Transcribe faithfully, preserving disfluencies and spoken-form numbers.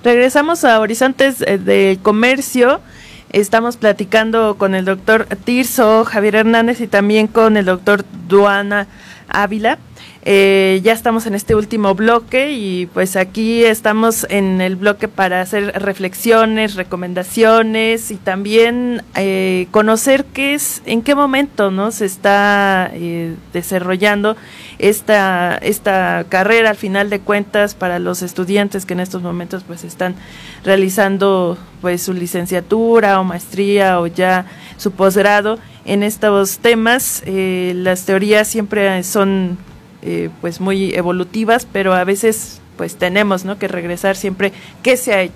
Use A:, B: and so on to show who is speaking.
A: Regresamos a Horizontes de Comercio. Estamos platicando con el doctor Tirso Javier Hernández y también con el doctor Duana Ávila. Eh, ya estamos en este último bloque y pues aquí estamos en el bloque para hacer reflexiones, recomendaciones y también eh, conocer qué es, en qué momento, ¿no?, se está eh, desarrollando esta esta carrera al final de cuentas para los estudiantes que en estos momentos pues están realizando pues su licenciatura o maestría o ya su posgrado en estos temas. Eh, las teorías siempre son Eh, pues muy evolutivas, pero a veces pues tenemos, ¿no?, que regresar siempre qué se ha hecho.